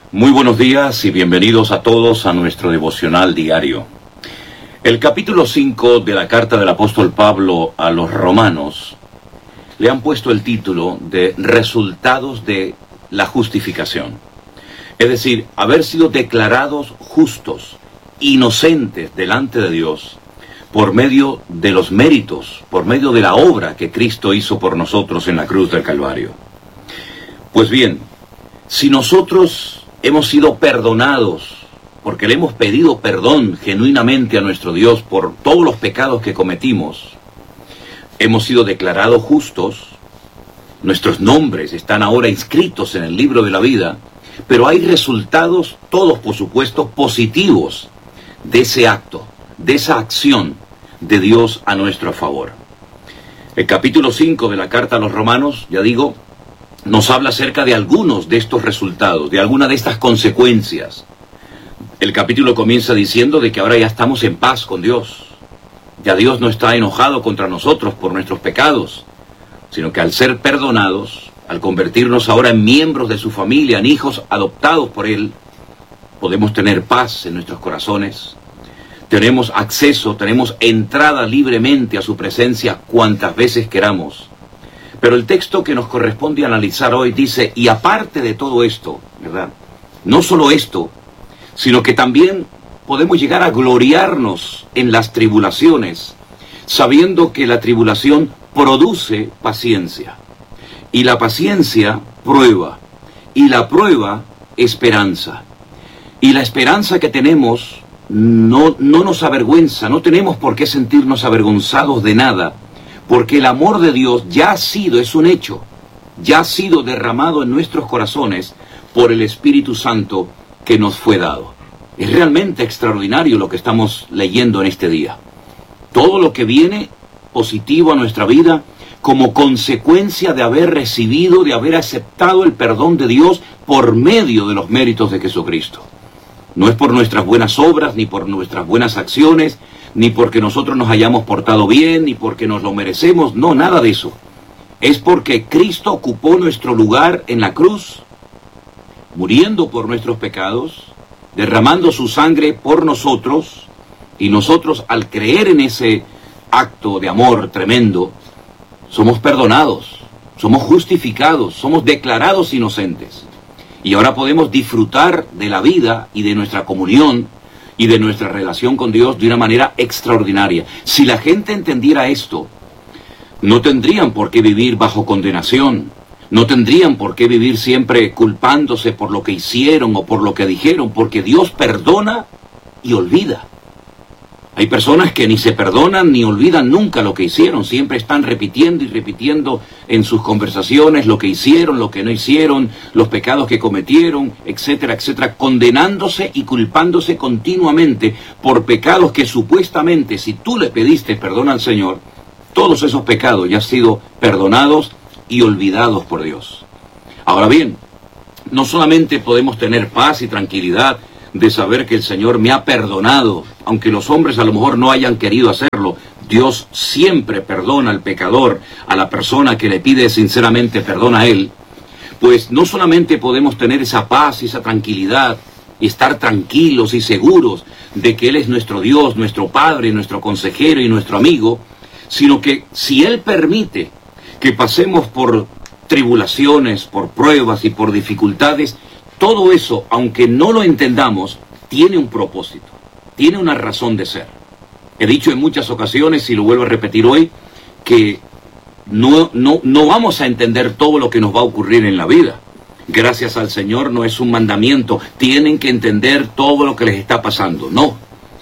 Muy buenos días y bienvenidos a todos a nuestro devocional diario. El capítulo 5 de la carta del apóstol Pablo a los romanos le han puesto el título de Resultados de la justificación. Es decir, haber sido declarados justos, inocentes delante de Dios por medio de los méritos, por medio de la obra que Cristo hizo por nosotros en la cruz del Calvario. Pues bien, si nosotros hemos sido perdonados porque le hemos pedido perdón genuinamente a nuestro Dios por todos los pecados que cometimos, hemos sido declarados justos, nuestros nombres están ahora inscritos en el libro de la vida, pero hay resultados, todos por supuesto, positivos de ese acto, de esa acción de Dios a nuestro favor. El capítulo 5 de la carta a los romanos, ya digo, nos habla acerca de algunos de estos resultados, de alguna de estas consecuencias. El capítulo comienza diciendo de que ahora ya estamos en paz con Dios. Ya Dios no está enojado contra nosotros por nuestros pecados, sino que al ser perdonados, al convertirnos ahora en miembros de su familia, en hijos adoptados por Él, podemos tener paz en nuestros corazones. Tenemos acceso, tenemos entrada libremente a su presencia cuantas veces queramos. Pero el texto que nos corresponde analizar hoy dice, y aparte de todo esto, ¿verdad? No solo esto, sino que también podemos llegar a gloriarnos en las tribulaciones, sabiendo que la tribulación produce paciencia. Y la paciencia, prueba. Y la prueba, esperanza. Y la esperanza que tenemos no nos avergüenza, no tenemos por qué sentirnos avergonzados de nada, porque el amor de Dios ya ha sido, es un hecho, ya ha sido derramado en nuestros corazones por el Espíritu Santo que nos fue dado. Es realmente extraordinario lo que estamos leyendo en este día. Todo lo que viene positivo a nuestra vida como consecuencia de haber recibido, de haber aceptado el perdón de Dios por medio de los méritos de Jesucristo. No es por nuestras buenas obras, ni por nuestras buenas acciones, ni porque nosotros nos hayamos portado bien, ni porque nos lo merecemos, no, nada de eso. Es porque Cristo ocupó nuestro lugar en la cruz, muriendo por nuestros pecados, derramando su sangre por nosotros, y nosotros al creer en ese acto de amor tremendo, somos perdonados, somos justificados, somos declarados inocentes. Y ahora podemos disfrutar de la vida y de nuestra comunión y de nuestra relación con Dios de una manera extraordinaria. Si la gente entendiera esto, no tendrían por qué vivir bajo condenación, no tendrían por qué vivir siempre culpándose por lo que hicieron o por lo que dijeron, porque Dios perdona y olvida. Hay personas que ni se perdonan ni olvidan nunca lo que hicieron, siempre están repitiendo y repitiendo en sus conversaciones lo que hicieron, lo que no hicieron, los pecados que cometieron, etcétera, etcétera, condenándose y culpándose continuamente por pecados que supuestamente, si tú le pediste perdón al Señor, todos esos pecados ya han sido perdonados y olvidados por Dios. Ahora bien, no solamente podemos tener paz y tranquilidad de saber que el Señor me ha perdonado, aunque los hombres a lo mejor no hayan querido hacerlo, Dios siempre perdona al pecador, a la persona que le pide sinceramente perdón a Él. Pues no solamente podemos tener esa paz y esa tranquilidad y estar tranquilos y seguros de que Él es nuestro Dios, nuestro Padre, nuestro consejero y nuestro amigo, sino que si Él permite que pasemos por tribulaciones, por pruebas y por dificultades, todo eso, aunque no lo entendamos, tiene un propósito, tiene una razón de ser. He dicho en muchas ocasiones, y lo vuelvo a repetir hoy, que no vamos a entender todo lo que nos va a ocurrir en la vida. Gracias al Señor no es un mandamiento, tienen que entender todo lo que les está pasando, no.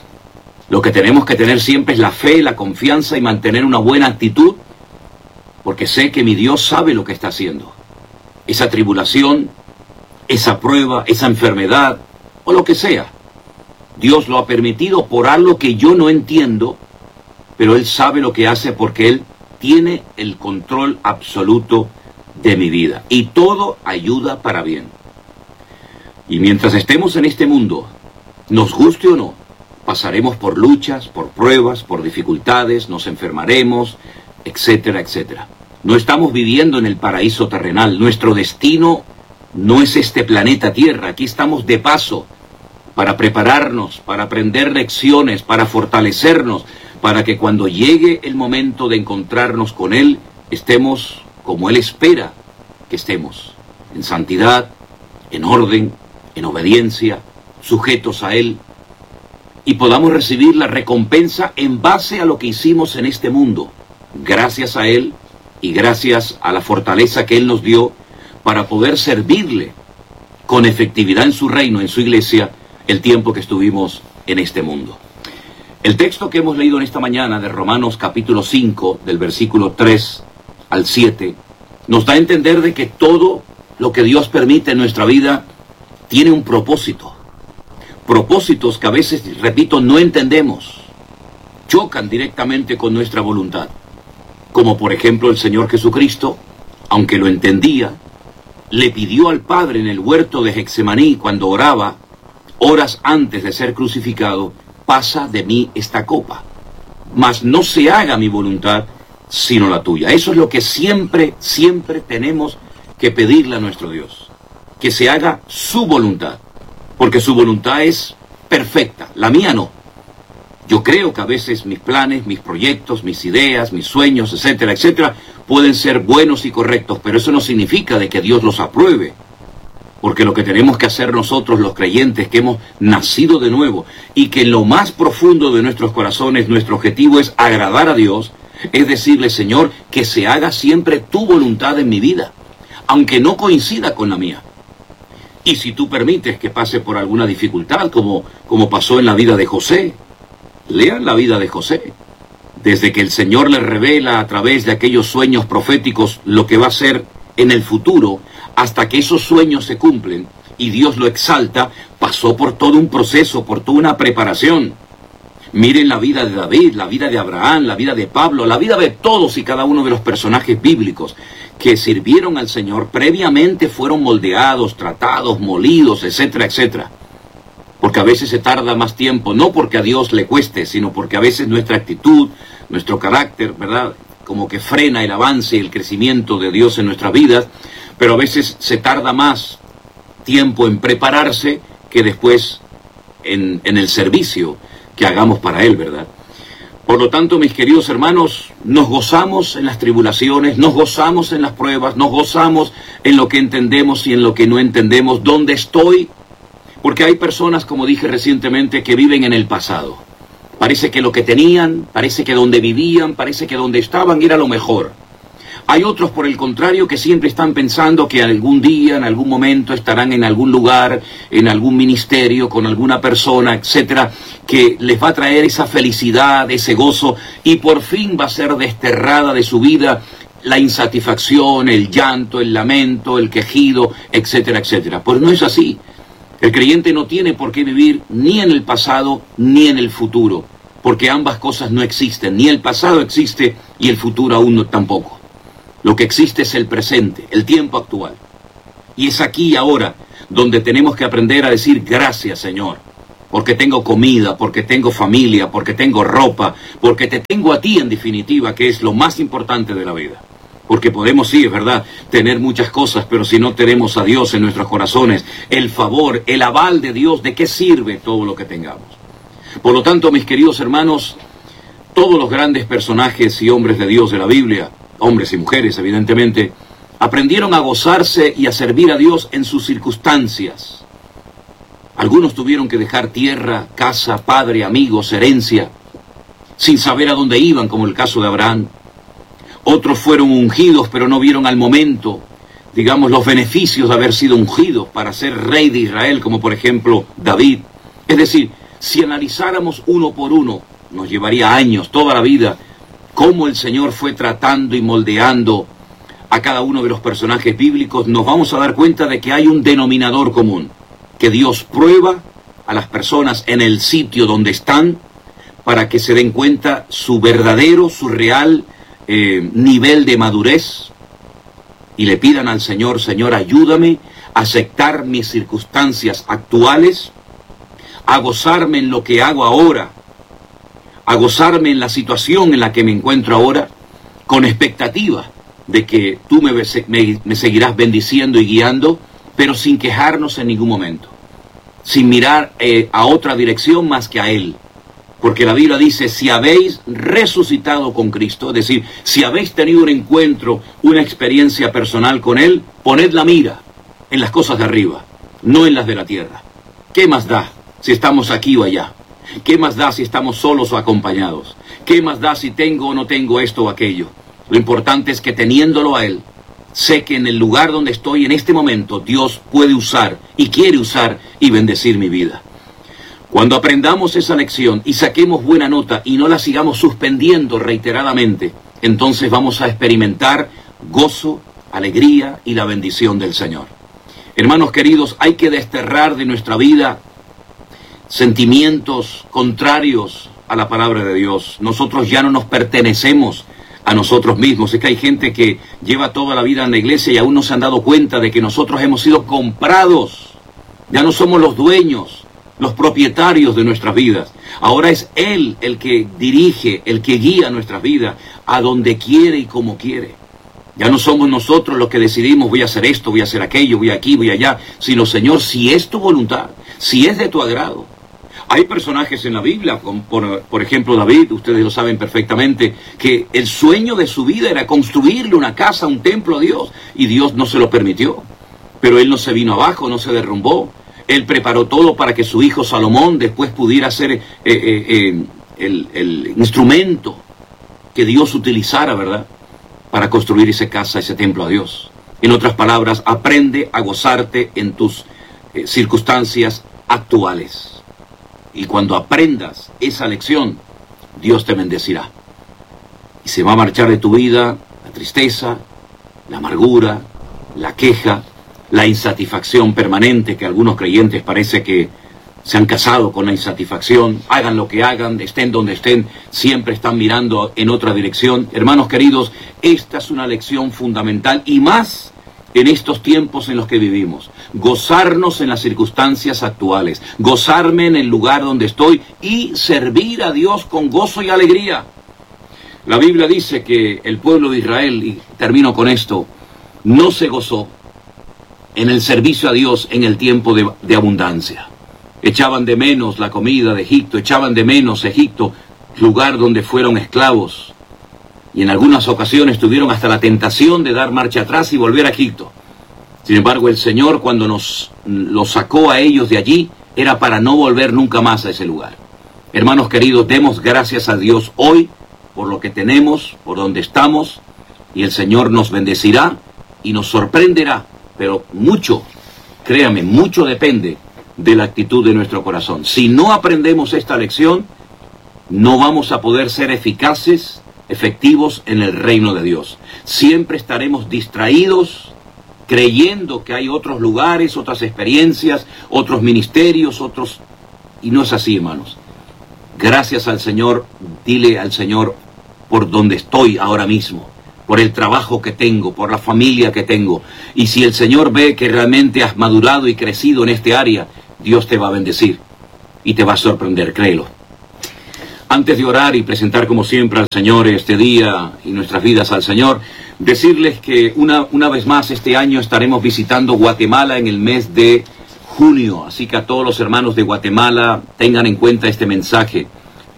Lo que tenemos que tener siempre es la fe, la confianza y mantener una buena actitud, porque sé que mi Dios sabe lo que está haciendo. Esa tribulación, esa prueba, esa enfermedad, o lo que sea, Dios lo ha permitido por algo que yo no entiendo, pero Él sabe lo que hace porque Él tiene el control absoluto de mi vida. Y todo ayuda para bien. Y mientras estemos en este mundo, nos guste o no, pasaremos por luchas, por pruebas, por dificultades, nos enfermaremos, etcétera, etcétera. No estamos viviendo en el paraíso terrenal. Nuestro destino no es este planeta Tierra. Aquí estamos de paso para prepararnos, para aprender lecciones, para fortalecernos, para que cuando llegue el momento de encontrarnos con Él, estemos como Él espera que estemos, en santidad, en orden, en obediencia, sujetos a Él, y podamos recibir la recompensa en base a lo que hicimos en este mundo, gracias a Él y gracias a la fortaleza que Él nos dio para poder servirle con efectividad en su reino, en su iglesia, el tiempo que estuvimos en este mundo. El texto que hemos leído en esta mañana de Romanos capítulo 5, del versículo 3 al 7, nos da a entender de que todo lo que Dios permite en nuestra vida tiene un propósito. Propósitos que a veces, repito, no entendemos, chocan directamente con nuestra voluntad. Como por ejemplo el Señor Jesucristo, aunque lo entendía, le pidió al Padre en el huerto de Getsemaní cuando oraba, horas antes de ser crucificado: pasa de mí esta copa, mas no se haga mi voluntad, sino la tuya. Eso es lo que siempre tenemos que pedirle a nuestro Dios, que se haga su voluntad, porque su voluntad es perfecta, la mía no. Yo creo que a veces mis planes, mis proyectos, mis ideas, mis sueños, etcétera, etcétera, pueden ser buenos y correctos, pero eso no significa de que Dios los apruebe. Porque lo que tenemos que hacer nosotros, los creyentes que hemos nacido de nuevo, y que en lo más profundo de nuestros corazones nuestro objetivo es agradar a Dios, es decirle: Señor, que se haga siempre tu voluntad en mi vida, aunque no coincida con la mía. Y si tú permites que pase por alguna dificultad, como pasó en la vida de José, lean la vida de José. Desde que el Señor le revela a través de aquellos sueños proféticos lo que va a ser en el futuro, hasta que esos sueños se cumplen y Dios lo exalta, pasó por todo un proceso, por toda una preparación. Miren la vida de David, la vida de Abraham, la vida de Pablo, la vida de todos y cada uno de los personajes bíblicos que sirvieron al Señor. Previamente fueron moldeados, tratados, molidos, etcétera, etcétera. Porque a veces se tarda más tiempo, no porque a Dios le cueste, sino porque a veces nuestra actitud, nuestro carácter, ¿verdad?, como que frena el avance y el crecimiento de Dios en nuestras vidas, pero a veces se tarda más tiempo en prepararse que después en el servicio que hagamos para Él, ¿verdad? Por lo tanto, mis queridos hermanos, nos gozamos en las tribulaciones, nos gozamos en las pruebas, nos gozamos en lo que entendemos y en lo que no entendemos. ¿Dónde estoy? Porque hay personas, como dije recientemente, que viven en el pasado. Parece que lo que tenían, parece que donde vivían, parece que donde estaban era lo mejor. Hay otros, por el contrario, que siempre están pensando que algún día, en algún momento, estarán en algún lugar, en algún ministerio, con alguna persona, etcétera, que les va a traer esa felicidad, ese gozo, y por fin va a ser desterrada de su vida la insatisfacción, el llanto, el lamento, el quejido, etcétera, etcétera. Pues no es así. El creyente no tiene por qué vivir ni en el pasado ni en el futuro, porque ambas cosas no existen. Ni el pasado existe y el futuro aún no tampoco. Lo que existe es el presente, el tiempo actual. Y es aquí y ahora donde tenemos que aprender a decir: gracias, Señor, porque tengo comida, porque tengo familia, porque tengo ropa, porque te tengo a ti, en definitiva, que es lo más importante de la vida. Porque podemos, sí, es verdad, tener muchas cosas, pero si no tenemos a Dios en nuestros corazones, el favor, el aval de Dios, ¿de qué sirve todo lo que tengamos? Por lo tanto, mis queridos hermanos, todos los grandes personajes y hombres de Dios de la Biblia, hombres y mujeres, evidentemente, aprendieron a gozarse y a servir a Dios en sus circunstancias. Algunos tuvieron que dejar tierra, casa, padre, amigos, herencia, sin saber a dónde iban, como el caso de Abraham. Otros fueron ungidos, pero no vieron al momento, digamos, los beneficios de haber sido ungidos para ser rey de Israel, como por ejemplo David. Es decir, si analizáramos uno por uno, nos llevaría años, toda la vida, cómo el Señor fue tratando y moldeando a cada uno de los personajes bíblicos. Nos vamos a dar cuenta de que hay un denominador común, que Dios prueba a las personas en el sitio donde están para que se den cuenta su verdadero, su real nivel de madurez, y le pidan al Señor: Señor, ayúdame a aceptar mis circunstancias actuales, a gozarme en lo que hago ahora, a gozarme en la situación en la que me encuentro ahora, con expectativa de que tú me seguirás bendiciendo y guiando pero sin quejarnos en ningún momento, sin mirar a otra dirección más que a Él. Porque la Biblia dice, si habéis resucitado con Cristo, es decir, si habéis tenido un encuentro, una experiencia personal con Él, poned la mira en las cosas de arriba, no en las de la tierra. ¿Qué más da si estamos aquí o allá? ¿Qué más da si estamos solos o acompañados? ¿Qué más da si tengo o no tengo esto o aquello? Lo importante es que teniéndolo a Él, sé que en el lugar donde estoy en este momento, Dios puede usar y quiere usar y bendecir mi vida. Cuando aprendamos esa lección y saquemos buena nota y no la sigamos suspendiendo reiteradamente, entonces vamos a experimentar gozo, alegría y la bendición del Señor. Hermanos queridos, hay que desterrar de nuestra vida sentimientos contrarios a la palabra de Dios. Nosotros ya no nos pertenecemos a nosotros mismos. Es que hay gente que lleva toda la vida en la iglesia y aún no se han dado cuenta de que nosotros hemos sido comprados. Ya no somos los dueños, los propietarios de nuestras vidas. Ahora es Él el que dirige, el que guía nuestras vidas a donde quiere y como quiere. Ya no somos nosotros los que decidimos voy a hacer esto, voy a hacer aquello, voy aquí, voy allá, sino Señor, si es tu voluntad, si es de tu agrado. Hay personajes en la Biblia, como por ejemplo David, ustedes lo saben perfectamente, que el sueño de su vida era construirle una casa, un templo a Dios, y Dios no se lo permitió. Pero él no se vino abajo, no se derrumbó. Él preparó todo para que su hijo Salomón después pudiera ser el instrumento que Dios utilizara, ¿verdad?, para construir esa casa, ese templo a Dios. En otras palabras, aprende a gozarte en tus circunstancias actuales. Y cuando aprendas esa lección, Dios te bendecirá. Y se va a marchar de tu vida la tristeza, la amargura, la queja, la insatisfacción permanente, que algunos creyentes parece que se han casado con la insatisfacción. Hagan lo que hagan, estén donde estén, siempre están mirando en otra dirección. Hermanos queridos, esta es una lección fundamental y más en estos tiempos en los que vivimos. Gozarnos en las circunstancias actuales, gozarme en el lugar donde estoy y servir a Dios con gozo y alegría. La Biblia dice que el pueblo de Israel, y termino con esto, no se gozó en el servicio a Dios en el tiempo de abundancia. Echaban de menos la comida de Egipto, echaban de menos Egipto, lugar donde fueron esclavos. Y en algunas ocasiones tuvieron hasta la tentación de dar marcha atrás y volver a Egipto. Sin embargo, el Señor, cuando los sacó a ellos de allí, era para no volver nunca más a ese lugar. Hermanos queridos, demos gracias a Dios hoy por lo que tenemos, por donde estamos, y el Señor nos bendecirá y nos sorprenderá. Pero mucho, créame, mucho depende de la actitud de nuestro corazón. Si no aprendemos esta lección, no vamos a poder ser eficaces, efectivos en el reino de Dios. Siempre estaremos distraídos, creyendo que hay otros lugares, otras experiencias, otros ministerios, otros... Y no es así, hermanos. Gracias al Señor, dile al Señor por donde estoy ahora mismo, por el trabajo que tengo, por la familia que tengo. Y si el Señor ve que realmente has madurado y crecido en este área, Dios te va a bendecir y te va a sorprender, créelo. Antes de orar y presentar como siempre al Señor este día y nuestras vidas al Señor, decirles que una vez más este año estaremos visitando Guatemala en el mes de junio. Así que a todos los hermanos de Guatemala tengan en cuenta este mensaje,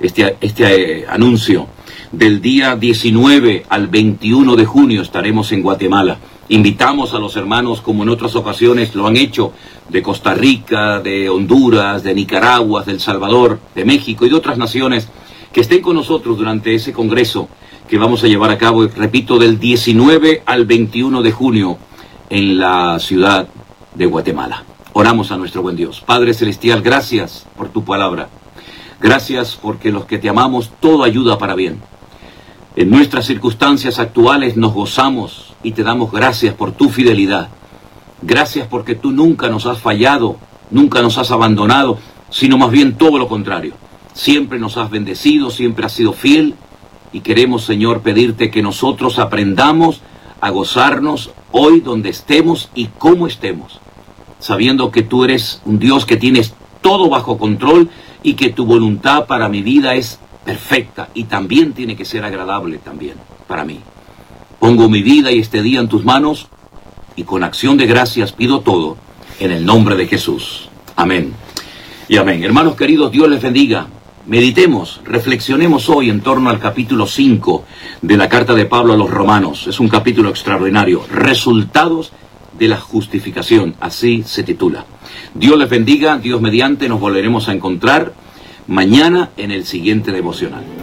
este anuncio. Del día 19 al 21 de junio estaremos en Guatemala. Invitamos a los hermanos, como en otras ocasiones lo han hecho, de Costa Rica, de Honduras, de Nicaragua, de El Salvador, de México y de otras naciones, que estén con nosotros durante ese congreso que vamos a llevar a cabo, repito, del 19 al 21 de junio en la ciudad de Guatemala. Oramos a nuestro buen Dios. Padre Celestial, gracias por tu palabra. Gracias porque los que te amamos, todo ayuda para bien. En nuestras circunstancias actuales nos gozamos y te damos gracias por tu fidelidad. Gracias porque tú nunca nos has fallado, nunca nos has abandonado, sino más bien todo lo contrario. Siempre nos has bendecido, siempre has sido fiel y queremos, Señor, pedirte que nosotros aprendamos a gozarnos hoy donde estemos y cómo estemos, sabiendo que tú eres un Dios que tienes todo bajo control y que tu voluntad para mi vida es perfecta y también tiene que ser agradable también para mí. Pongo mi vida y este día en tus manos y con acción de gracias pido todo en el nombre de Jesús. Amén y amén. Hermanos queridos, Dios les bendiga. Meditemos, reflexionemos hoy en torno al capítulo 5 de la carta de Pablo a los Romanos. Es un capítulo extraordinario. Resultados de la justificación, así se titula. Dios les bendiga, Dios mediante, nos volveremos a encontrar mañana en el siguiente devocional.